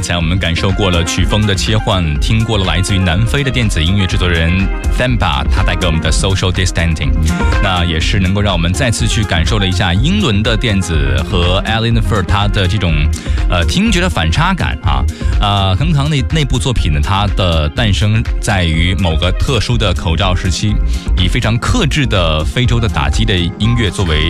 才我们感受过了曲风的切换，听过了来自于南非的电子音乐制作人 Themba 他带给我们的 Social Distancing， 那也是能够让我们再次去感受了一下英伦的电子和 Allen Fur 他的这种听觉的反差感啊。恒常那部作品呢，它的诞生在于某个特殊的口罩时期，以非常克制的非洲的打击的音乐作为